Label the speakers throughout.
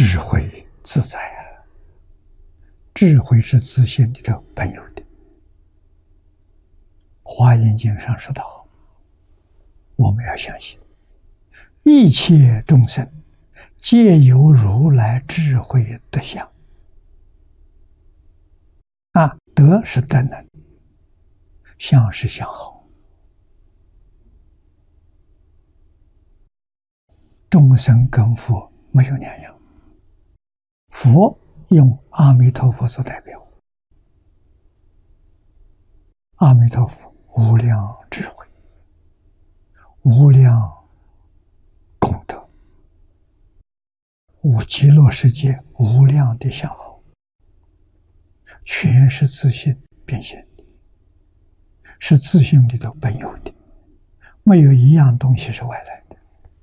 Speaker 1: 智慧自在啊！智慧是自性里头本有的。华严经上说得好，我们要相信，一切众生皆有如来智慧德相。德是德能，相是相好。众生跟佛没有两样，佛用阿弥陀佛做代表，阿弥陀佛无量智慧，无量功德，无极乐世界无量的相好，全是自性变现的，是自性里头本有的，没有一样东西是外来的。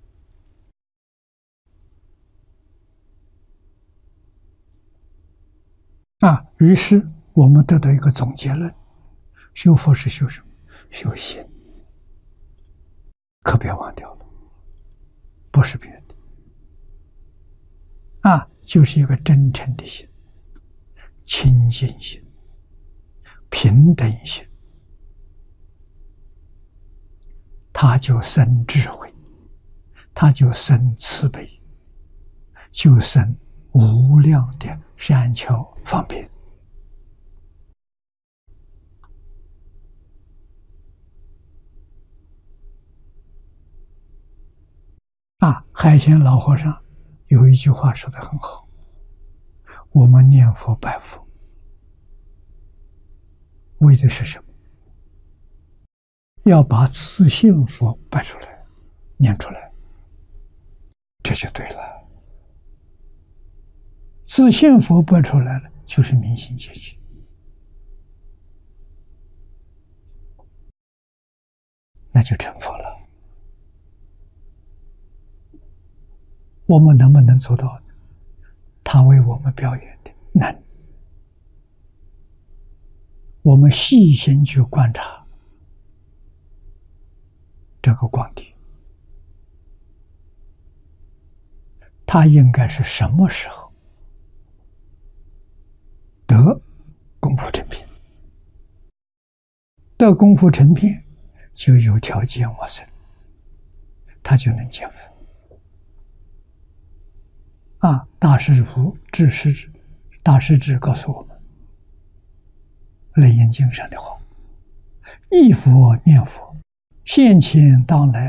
Speaker 1: 于是我们得到一个总结论：修佛是修什么？修心。可别忘掉了，不是别的。就是一个真诚的心、清净心、平等心，他就生智慧，他就生慈悲，就生无量的善巧方便。海鲜老和尚有一句话说得很好，我们念佛拜佛为的是什么？要把自性佛拜出来，念出来，这就对了。自性佛拜出来了，就是明心见性，那就成佛了。我们能不能做到？他为我们表演的难。我们细心去观察这个光碟，他应该是什么时候得功夫成片？得功夫成片就有条件往生，他就能见佛。大师父大师智告诉我们《楞严经》上的话：一佛念佛，现前当来